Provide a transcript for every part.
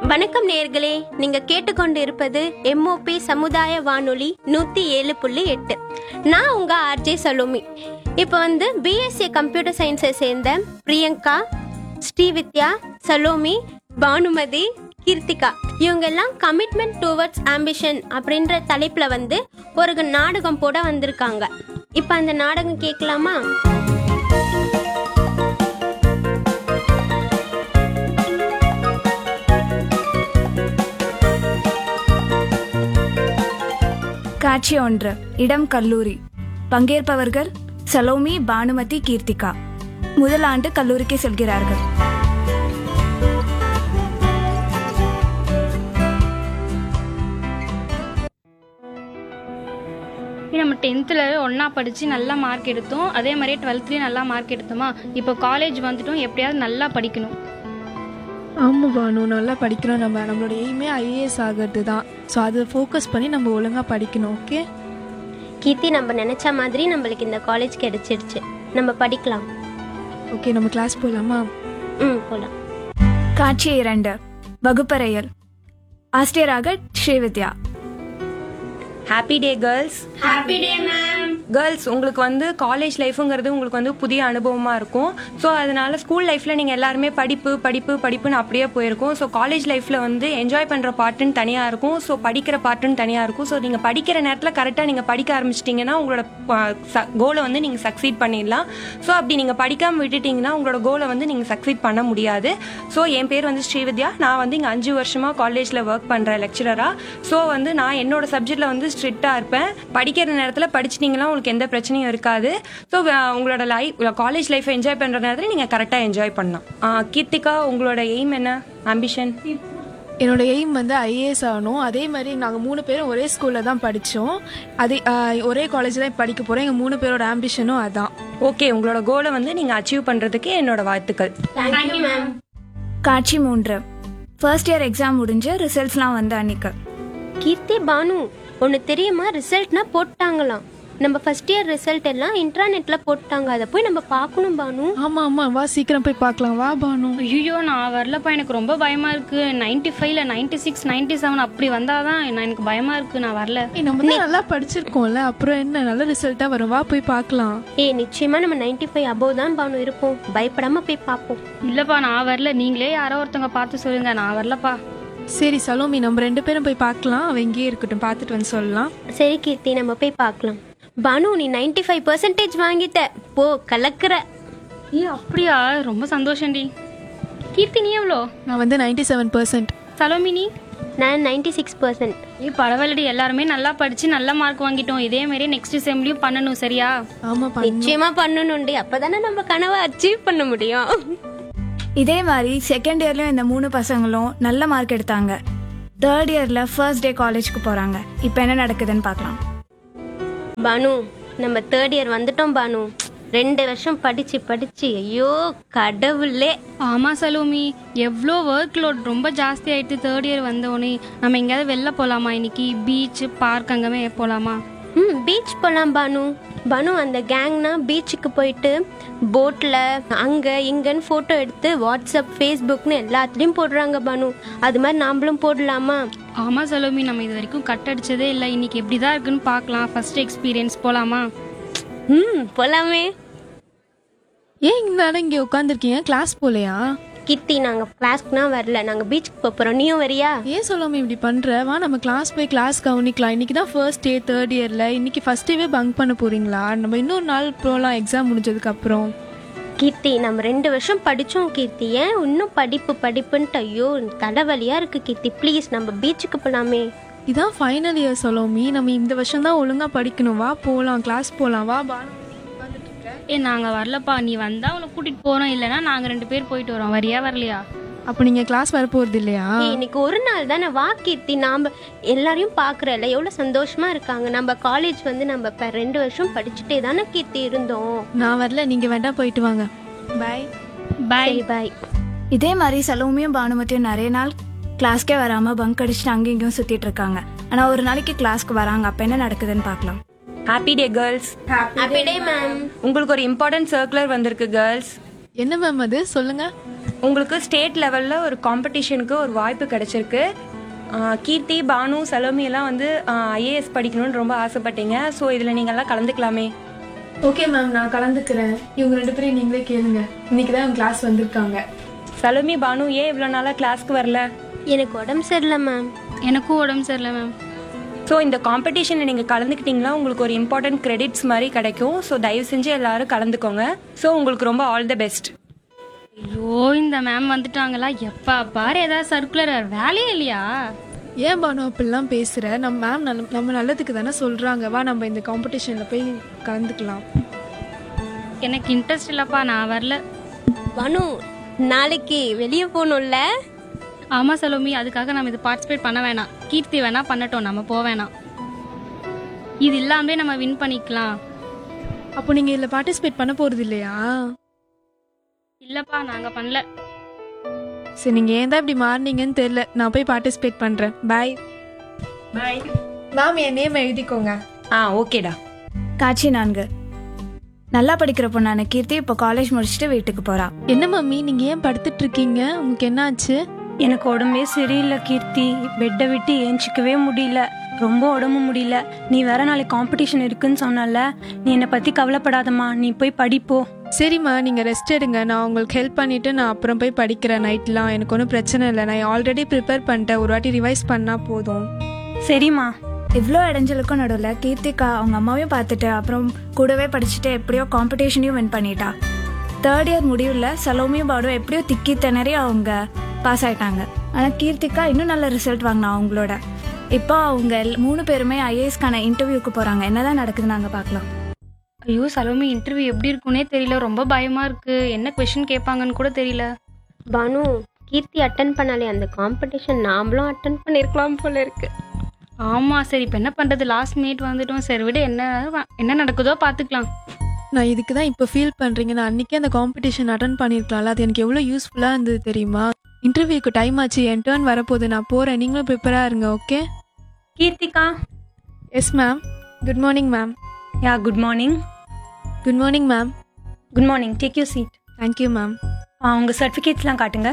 வணக்கம் நேயர்களே, நீங்க கேட்டுக்கொண்டு இருப்பது MOP சமுதாய வானொலி 107.8. நான் உங்க ஆர்ஜே சலோமி. இப்போ BSc கம்ப்யூட்டர் சயின்ஸை சேர்ந்த பிரியங்கா, ஸ்ரீவித்யா, சலோமி, பானுமதி, கீர்த்திகா இவங்க எல்லாம் கமிட்மெண்ட் டுவர்ட்ஸ் ஆம்பிஷன் அப்படின்ற தலைப்புல ஒரு நாடகம் போட வந்திருக்காங்க. இப்ப அந்த நாடகம் கேட்கலாமா? காட்சி 1. இடம் கல்லூரி. பங்கேற்பவர்கள் சலோமி, பானுமதி, கீர்த்திகா. முதல் ஆண்டு கல்லூரிக்கு செல்கிறார்கள். நம்ம 10th ஒன்றா படித்து நல்லா மார்க் எடுத்தோம். அதே மாதிரியே 12th நல்லா மார்க் எடுத்தோமா. இப்போ காலேஜ் வந்துட்டோம், எப்படியாவது நல்லா படிக்கணும். ஆமாம் பானு, நல்லா படிக்கணும். நம்மளோட எய்மே IAS ஆகிறது தான். ஸோ அதை ஃபோக்கஸ் பண்ணி நம்ம ஒழுங்காக படிக்கணும். ஓகே கீர்த்தி, நம்ம நினைச்ச மாதிரி நம்மளுக்கு இந்த காலேஜ் கிடைச்சிருச்சு. நம்ம படிக்கலாம். ஓகே, நம்ம கிளாஸ் போகலாமா? போலாம். காட்சி 2. வகுப்பறையில். ஆசிரியராக Srividya. Happy day girls. Happy day ma'am. Girls, உங்களுக்கு காலேஜ் லைஃபுங்கிறது உங்களுக்கு புதிய அனுபவமாக இருக்கும். ஸோ அதனால ஸ்கூல் லைஃப்பில் நீங்கள் எல்லாருமே படிப்புன்னு அப்படியே போயிருக்கும். ஸோ காலேஜ் லைஃப்பில் என்ஜாய் பண்ணுற பார்ட்டுன்னு தனியாக இருக்கும். ஸோ படிக்கிற பார்ட்டுன்னு தனியாக இருக்கும். ஸோ நீங்கள் படிக்கிற நேரத்தில் கரெக்டாக நீங்கள் படிக்க ஆரம்பிச்சிட்டிங்கன்னா உங்களோட கோலை நீங்கள் சக்சீட் பண்ணிடலாம். ஸோ அப்படி நீங்கள் படிக்காமல் விட்டுட்டிங்கன்னா உங்களோட கோலை நீங்கள் சக்சீட் பண்ண முடியாது. ஸோ என் பேர் ஸ்ரீவித்யா. நான் இங்கே 5 வருஷமாக காலேஜில் ஒர்க் பண்ணுறேன் லெக்சரராக. ஸோ நான் என்னோட சப்ஜெக்டில் ஸ்ட்ரிக்டாக இருப்பேன். படிக்கிற நேரத்தில் படிச்சிட்டிங்கன்னா உங்களுக்கு எந்த பிரச்சனையும் இருக்காது. ஸோ உங்களோட காலேஜ் லைஃப்பை என்ஜாய் பண்ணுற நேரத்தில் நீங்கள் கரெக்டாக என்ஜாய் பண்ணலாம். கீர்த்திகா, உங்களோட எய்ம் என்ன, ஆம்பிஷன்? என்னோட எய்ம் IAS ஆகணும். அதே மாதிரி நாங்கள் 3 பேரும் ஒரே ஸ்கூலில் தான் படித்தோம். அதே ஒரே காலேஜில் தான் படிக்க போகிறோம். எங்கள் 3 பேரோட ஆம்பிஷனும் அதான். ஓகே, உங்களோட கோலை நீங்கள் அச்சீவ் பண்ணுறதுக்கு என்னோட வாழ்த்துக்கள். Thank you ma'am. காட்சி 3. ஃபர்ஸ்ட் இயர் எக்ஸாம் முடிஞ்சு ரிசல்ட்ஸ்லாம் அன்னைக்கு. கீர்த்தி, பானு, ஒன்று தெரியுமா? ரிசல்ட்னா போட்டாங்களாம். நம்ம ஃபர்ஸ்ட் இயர் ரிசல்ட் எல்லாம் இன்டர்நெட்ல போட்டாங்க. அதை போய் நம்ம பார்க்கணும் பானு. ஆமாம், வா சீக்கிரம் போய் பார்க்கலாம். வா பானு. ஐயோ, நான் வரலப்பா. எனக்கு ரொம்ப பயமா இருக்கு. 95ல் 96, 97 அப்படி வந்தாதான் எனக்கு பயமா இருக்கு. நான் வரல. நம்ம தான் நல்லா படிச்சிருக்கோம்ல, அப்புறம் என்ன, நல்ல ரிசல்ட்டா வரும். வா போய் பார்க்கலாம். நிச்சயமா நம்ம 95 அபோவ் தான் பானு இருப்போம். பயப்படாம போய் பார்ப்போம். இல்லப்பா, நான் வரல. நீங்களே யாரோ ஒருத்தவங்க பார்த்து சொல்லுங்க. நான் வரலப்பா. சரி சலோமி, நம்ம 2 பேரும் போய் பார்க்கலாம். அவன் இங்கேயே இருக்கட்டும், பார்த்துட்டு வந்து சொல்லலாம். சரி கீர்த்தி, நம்ம போய் பார்க்கலாம். பானு, நீ 95% வாங்கிட்ட. போ, கலக்குற. அப்படியா? ரொம்ப சந்தோஷம்டி. கீர்த்தி, நீ எவ்வளோ? நான் 97%. சலோமி, நீ? நான் 96%. பரவாயில்லடி, எல்லாருமே நல்லா படிச்சு நல்ல மார்க் வாங்கிட்டோம். இதே மாதிரி நெக்ஸ்ட் செம்லயும் பண்ணணும், சரியா? ஆமா, நிச்சயமா பண்ணணும்டி. அப்பதானே நம்ம கனவை அச்சீவ் பண்ண முடியும். இதே மாதிரி செகண்ட் இயர்லயும் இந்த 3 பசங்களும் நல்ல மார்க் எடுத்தாங்க. தேர்ட் இயர்ல ஃபர்ஸ்ட் டே காலேஜ்க்கு போறாங்க. இப்போ என்ன நடக்குதுன்னு பார்க்கலாம். பானு, நம்ம தேர்ட் இயர் வந்துட்டோம் பானு. 2 வருஷம் படிச்சு ஐயோ கடவுளே. ஆமா சலோமி, எவ்வளோ ஒர்க் லோட் ரொம்ப ஜாஸ்தி ஆயிட்டு. தேர்ட் இயர் வந்தோடனே நம்ம எங்கேயாவது வெளில போகலாமா? இன்னைக்கு பீச், பார்க் அங்கமே போகலாமா? பீச் போகலாம் பானு. பானு, அந்த கேங்னா பீச்சுக்கு போயிட்டு போட்டில் அங்கே இங்கன்னு ஃபோட்டோ எடுத்து வாட்ஸ்அப், ஃபேஸ்புக்னு எல்லாத்துலேயும் போடுறாங்க பானு. அது மாதிரி நாமளும் போடலாமா? ஆமாம் சலோமி, நம்ம இது வரைக்கும் கட் அடிச்சதே இல்லை. இன்னைக்கு எப்படி தான் இருக்குன்னு பார்க்கலாம். ஃபர்ஸ்ட் எக்ஸ்பீரியன்ஸ் போகலாமா? போகலாமே. ஏன் இங்கே உட்காந்துருக்கீங்க? கிளாஸ் போலையா? கித்தி, நாங்கள் கிளாஸ்க்குனா வரல. நாங்கள் பீச்சுக்கு போகிறோம். நீயும் வரியா? ஏன் சொல்லாமல் இப்படி பண்ணுற? வா, நம்ம கிளாஸ் போய் கிளாஸ் கவனிக்கலாம். இன்றைக்கி தான் ஃபர்ஸ்ட் டே தேர்ட் இயரில். இன்றைக்கி ஃபஸ்ட் டேவே பங்க் பண்ண போகிறீங்களா? நம்ம இன்னொரு நாள் போகலாம் எக்ஸாம் முடிஞ்சதுக்கப்புறம். கீர்த்தி, நம்ம 2 வருஷம் படித்தோம் கீர்த்தி. ஏன் இன்னும் படிப்புன்ட்டு ஐயோ தலைவலியாக இருக்குது கீர்த்தி. ப்ளீஸ், நம்ம பீச்சுக்கு போகலாமே. இதான் ஃபைனல் இயர் சலோமி. நம்ம இந்த வருஷம் தான் ஒழுங்காக படிக்கணும். வா போகலாம், கிளாஸ் போகலாம். வா பானு. நாங்கள் வரலப்பா. நீ வந்தா உன்னை கூட்டிட்டு போறோம், இல்லைன்னா நாங்கள் 2 பேர் போயிட்டு வரோம். வரியா வரலையா? அப்போ நீங்கள் கிளாஸ் வர போகிறது இல்லையா? இன்னைக்கு ஒரு நாள் தானே. வா கீர்த்தி, நாம் எல்லாரையும் பார்க்குறல, எவ்வளோ சந்தோஷமா இருக்காங்க. நம்ம காலேஜ் நம்ம இப்போ 2 வருஷம் படிச்சுட்டே தானே கீர்த்தி இருந்தோம். நான் வரல, நீங்கள் வேண்டாம், போயிட்டு வாங்க. பாய் பாய் பாய். இதே மாதிரி சலோமியும் பானுமதியும் நிறைய நாள் கிளாஸ்க்கே வராம பங்க் அடிச்சுட்டு அங்கேயும் இங்கேயும் சுத்திட்டு இருக்காங்க. ஆனா ஒரு நாளைக்கு கிளாஸ்க்கு வராங்க. அப்ப என்ன நடக்குதுன்னு பார்க்கலாம். Happy day girls. Happy day ma'am. உங்களுக்கு ஒரு இம்பார்ட்டன்ட் சர்க்குலர் வந்திருக்கு கேர்ள்ஸ். என்ன மேம் அது? சொல்லுங்க. உங்களுக்கு ஸ்டேட் லெவலில் ஒரு காம்படிஷனுக்கு ஒரு வாய்ப்பு கிடைச்சிருக்கு. கீர்த்தி, பானு, சலோமி எல்லாம் வந்து ஐஏஎஸ் படிக்கணும்னு ரொம்ப ஆசைப்பட்டீங்க. ஸோ இதில் நீங்கள்லாம் கலந்துக்கலாமே. ஓகே மேம், நான் கலந்துக்கிறேன். இவங்க 2 பேரையும் நீங்களே கேளுங்க. இன்னைக்கு தான் இவங்க கிளாஸ் வந்திருக்காங்க. சலோமி, பானு ஏன் இவ்வளோ நாளாக கிளாஸ்க்கு வரல? எனக்கு உடம்பு சரியில்லை மேம். எனக்கும் உடம்பு சரியில்லை மேம். ஸோ இந்த காம்படிஷனில் நீங்கள் கலந்துக்கிட்டீங்களா உங்களுக்கு ஒரு இம்பார்ட்டன்ட் கிரெடிட்ஸ் மாதிரி கிடைக்கும். ஸோ தயவு செஞ்சு எல்லாரும் கலந்துக்கோங்க. ஸோ உங்களுக்கு ரொம்ப ஆல் த பெஸ்ட். ஐயோ, இந்த மேம் வந்துட்டாங்களா? எப்பா பாரு ஏதாவது சர்க்குலர், வேலையே இல்லையா? ஏன் பானு அப்படிலாம் பேசுகிற? நம்ம மேம் நம்ம நல்லதுக்கு தானே சொல்கிறாங்க. வா நம்ம இந்த காம்படிஷனில் போய் கலந்துக்கலாம். எனக்கு இன்ட்ரெஸ்ட் இல்லைப்பா, நான் வரல. பானு, நாளைக்கு வெளியே போகணும்ல? ஆமாம் சலோமி, அதுக்காக நம்ம இது பார்ட்டிசிபேட் பண்ண வேணாம். கீர்த்தி வேணா பண்ணட்டும், நம்ம போக வேணாம். இது இல்லாமலே நம்ம வின் பண்ணிக்கலாம். அப்போ நீங்கள் இதில் பார்ட்டிசிபேட் பண்ண போகிறது இல்லையா? இல்லைப்பா, நாங்கள் பண்ணல. சரி, நீங்கள் ஏன் தான் இப்படி மாறினீங்கன்னு தெரியல. நான் போய் பார்ட்டிசிபேட் பண்ணுறேன். பாய். பாய் மேம், என் நேம் எழுதிக்கோங்க. ஓகேடா. காட்சி 4. நல்லா படிக்கிற பொண்ணான கீர்த்தி இப்போ காலேஜ் முடிச்சுட்டு வீட்டுக்கு போறா. என்ன மம்மி, நீங்கள் ஏன் படுத்துட்டு இருக்கீங்க? உங்களுக்கு என்ன ஆச்சு? எனக்கு உடம்பே சரியில்லை கீர்த்தி. பெட்டை விட்டு ஏஞ்சிக்கவே முடியல. ரொம்ப உடம்பு முடியல. நீ வேற நாளைக்கு காம்படிஷன் இருக்குன்னு சொன்னால. நீ என்னை பற்றி கவலைப்படாதம்மா, நீ போய் படிப்போ. சரிம்மா, நீங்கள் ரெஸ்ட் எடுங்க. நான் உங்களுக்கு ஹெல்ப் பண்ணிவிட்டு நான் அப்புறம் போய் படிக்கிறேன். நைட்லாம் எனக்கு ஒன்றும் பிரச்சனை இல்லை. நான் ஆல்ரெடி ப்ரிப்பேர் பண்ணிட்டேன். ஒரு வாட்டி ரிவைஸ் பண்ணால் போதும். சரிம்மா. இவ்வளோ இடைஞ்சலுக்கும் நடுவில் கீர்த்திகா அவங்க அம்மாவையும் பார்த்துட்டு அப்புறம் கூடவே படிச்சுட்டு எப்படியோ காம்படிஷனையும் வின் பண்ணிட்டா. 3rd இயர் முடிவில் சலோமியும் பாடும் எப்படியோ திக்கி திணறி அவங்க பாஸ் ஆயிட்டாங்க. ஆனால் கீர்த்திகா இன்னும் நல்ல ரிசல்ட் வாங்கினா அவங்களோட. இப்போ அவங்க 3 பேருமே ஐஏஎஸ்க்கான இன்டர்வியூக்கு போகிறாங்க. என்னதான் நடக்குது நாங்கள் பார்க்கலாம். ஐயோ சலோமி, இன்டர்வியூ எப்படி இருக்குன்னே தெரியல. ரொம்ப பயமா இருக்கு. என்ன கொஸ்டின் கேட்பாங்கன்னு கூட தெரியல. பானு, கீர்த்தி அட்டன் பண்ணாலே அந்த காம்படிஷன் நாமளும் அட்டன் பண்ணியிருக்கலாம் போல இருக்கு. ஆமா, சரி இப்போ என்ன பண்றது? லாஸ்ட் மினிட் வந்துட்டோம். சரி விட, என்ன நடக்குதோ பார்த்துக்கலாம். நான் இதுக்கு தான் இப்போ ஃபீல் பண்ணுறீங்க. நான் அன்றைக்கே அந்த காம்படிஷன் அட்டன் பண்ணியிருக்கலாம்ல. அது எனக்கு எவ்வளோ யூஸ்ஃபுல்லாக இருந்தது தெரியுமா? இன்டர்வியூக்கு டைம் ஆச்சு. என் டர்ன் வரப்போகுது. நான் போகிறேன். நீங்களும் ப்ரிப்பேராக இருங்க. Okay? Keerthika. Yes ma'am. Good morning ma'am. Good morning. Good morning ma'am. Good morning. Take you seat. Thank you ma'am. உங்கள் சர்டிஃபிகேட்ஸ்லாம் காட்டுங்க.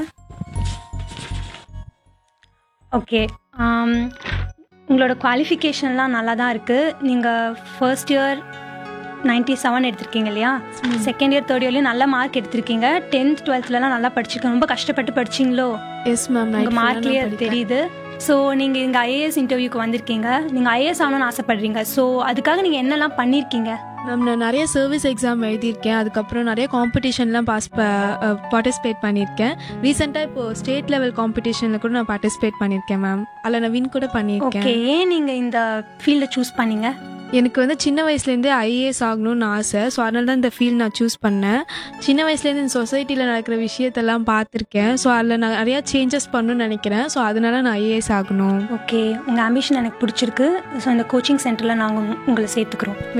ஓகே. உங்களோட குவாலிஃபிகேஷன்லாம் நல்லா தான் இருக்குது. நீங்கள் ஃபர்ஸ்ட் இயர் 97 எடுத்திருக்கீங்க இல்லையா? 2nd இயர் 3rd இயர்லேயும் நல்ல மார்க் எடுத்திருக்கீங்க. 10th 12thலாம் நல்லா படிச்சிருக்கீங்க. ரொம்ப கஷ்டப்பட்டு படிச்சிங்களோ? Yes ma'am. உங்கள் மார்க்லேயே அது தெரியுது. ஸோ நீங்கள் இங்கே ஐஏஎஸ் இன்டர்வியூக்கு வந்திருக்கீங்க. நீங்கள் ஐஏஎஸ் ஆகணும்னு ஆசைப்படுறீங்க. ஸோ அதுக்காக நீங்கள் என்னெல்லாம் பண்ணியிருக்கீங்க? மேம், நான் நிறைய சர்வீஸ் எக்ஸாம் எழுதியிருக்கேன். அதுக்கப்புறம் நிறைய காம்படிஷன்லாம் பார்ட்டிசிபேட் பண்ணியிருக்கேன். ரீசெண்டாக இப்போது ஸ்டேட் லெவல் காம்படிஷனில் கூட நான் பார்ட்டிசிபேட் பண்ணியிருக்கேன் மேம். அதில் நான் வின் கூட பண்ணியிருக்கேன். ஓகே. ஏன் நீங்கள் இந்த ஃபீல்டை சூஸ் பண்ணீங்க? எனக்கு வந்து சின்ன வயசுலேருந்தே ஐஏஎஸ் ஆகணும்னு ஆசை. ஸோ அதனால தான் இந்த ஃபீல்ட் நான் சூஸ் பண்ணேன். சின்ன வயசுலேருந்து இந்த சொசைட்டியில் நடக்கிற விஷயத்தெல்லாம் பார்த்துருக்கேன். ஸோ அதில் நான் நிறையா சேஞ்சஸ் பண்ணணும்னு நினைக்கிறேன். ஸோ அதனால நான் ஐஏஎஸ் ஆகணும். ஓகே, உங்கள் ஆம்பிஷன் எனக்கு பிடிச்சிருக்கு. ஸோ இந்த கோச்சிங் சென்டரில் நாங்கள் உங்களை சேர்த்துக்கிறோம்.